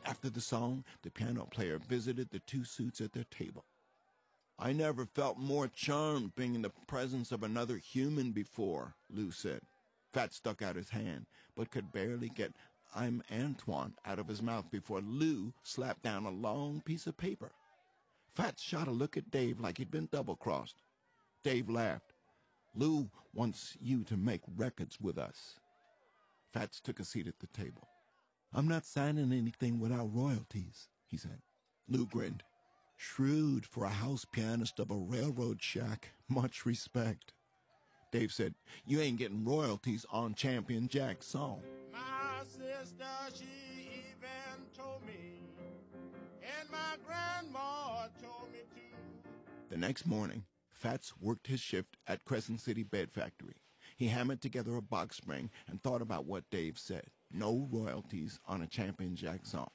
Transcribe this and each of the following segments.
After the song, the piano player visited the two suits at their table. "I never felt more charmed being in the presence of another human before," Lou said. Fats stuck out his hand, but could barely get "I'm Antoine" out of his mouth before Lou slapped down a long piece of paper. Fats shot a look at Dave like he'd been double-crossed. Dave laughed. "Lou wants you to make records with us." Fats took a seat at the table. "I'm not signing anything without royalties," he said. Lou grinned. "Shrewd for a house pianist of a railroad shack. Much respect." Dave said, "You ain't getting royalties on Champion Jack's song." My sister, she even told me, and my grandma told me too. The next morning, Fats worked his shift at Crescent City Bed Factory. He hammered together a box spring and thought about what Dave said. No royalties on a Champion Jack song.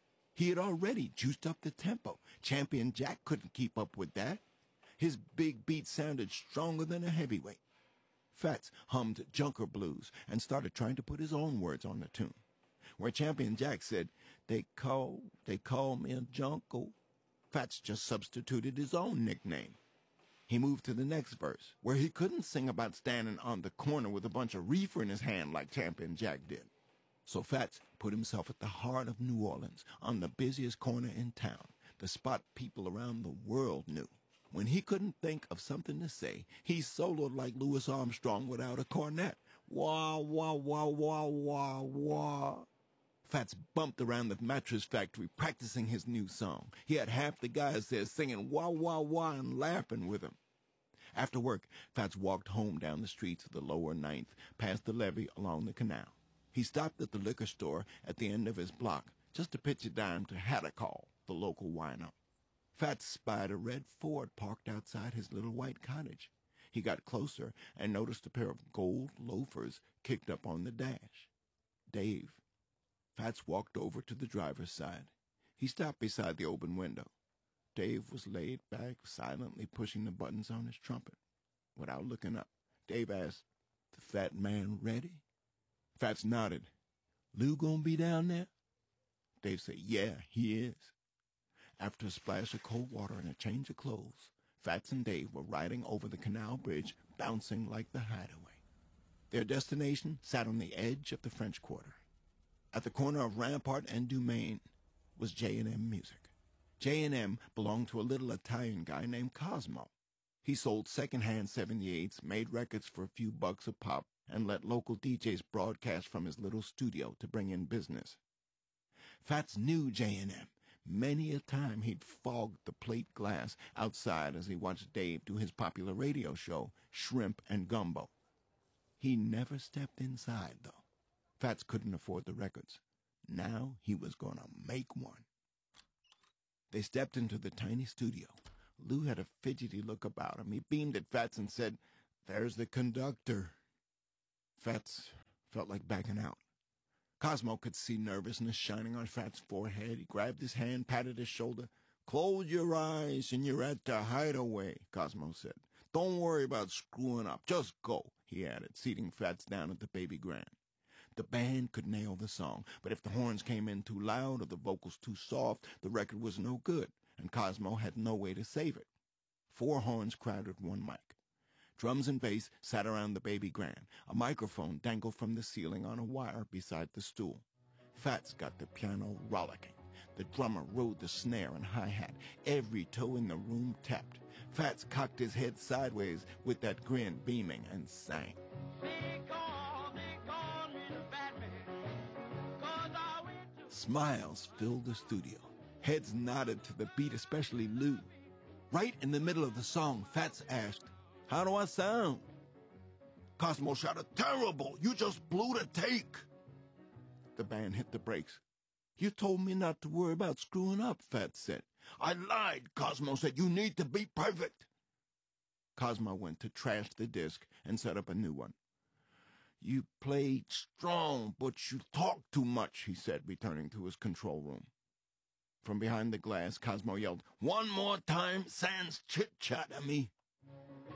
He had already juiced up the tempo. Champion Jack couldn't keep up with that. His big beat sounded stronger than a heavyweight. Fats hummed Junker Blues and started trying to put his own words on the tune. Where Champion Jack said, they call me a junko," Fats just substituted his own nickname. He moved to the next verse, where he couldn't sing about standing on the corner with a bunch of reefer in his hand like Champion Jack did. So Fats put himself at the heart of New Orleans, on the busiest corner in town, the spot people around the world knew. When he couldn't think of something to say, he soloed like Louis Armstrong without a cornet. Wah, wah, wah, wah, wah, wah. Fats bumped around the mattress factory practicing his new song. He had half the guys there singing wah, wah, wah and laughing with him. After work, Fats walked home down the streets of the lower Ninth, past the levee along the canal. He stopped at the liquor store at the end of his block just to pitch a dime to Hadacall, the local wino. Fats spied a red Ford parked outside his little white cottage. He got closer and noticed a pair of gold loafers kicked up on the dash. Dave. Fats walked over to the driver's side. He stopped beside the open window. Dave was laid back, silently pushing the buttons on his trumpet. Without looking up, Dave asked, "The fat man ready?" Fats nodded. "Lou gonna be down there?" Dave said, "Yeah, he is." After a splash of cold water and a change of clothes, Fats and Dave were riding over the canal bridge, bouncing like the Hideaway. Their destination sat on the edge of the French Quarter. At the corner of Rampart and Dumaine was J&M Music. J&M belonged to a little Italian guy named Cosmo. He sold second-hand 78s, made records for a few bucks a pop, and let local DJs broadcast from his little studio to bring in business. Fats knew J&M. Many a time he'd fogged the plate glass outside as he watched Dave do his popular radio show, Shrimp and Gumbo. He never stepped inside, though. Fats couldn't afford the records. Now he was going to make one. They stepped into the tiny studio. Lou had a fidgety look about him. He beamed at Fats and said, "There's the conductor." Fats felt like backing out. Cosmo could see nervousness shining on Fats' forehead. He grabbed his hand, patted his shoulder. "Close your eyes and you're at the Hideaway," Cosmo said. "Don't worry about screwing up. Just go," he added, seating Fats down at the baby grand. The band could nail the song, but if the horns came in too loud or the vocals too soft, the record was no good, and Cosmo had no way to save it. 4 horns crowded 1 mic. Drums and bass sat around the baby grand. A microphone dangled from the ceiling on a wire beside the stool. Fats got the piano rollicking. The drummer rode the snare and hi-hat. Every toe in the room tapped. Fats cocked his head sideways with that grin beaming and sang. Smiles filled the studio. Heads nodded to the beat, especially Lou. Right in the middle of the song, Fats asked, "How do I sound?" Cosmo shouted, "Terrible! You just blew the take!" The band hit the brakes. "You told me not to worry about screwing up," Fats said. "I lied," Cosmo said. "You need to be perfect." Cosmo went to trash the disc and set up a new one. "You played strong, but you talk too much," he said, returning to his control room. From behind the glass, Cosmo yelled, "One more time, sans chit-chat at me."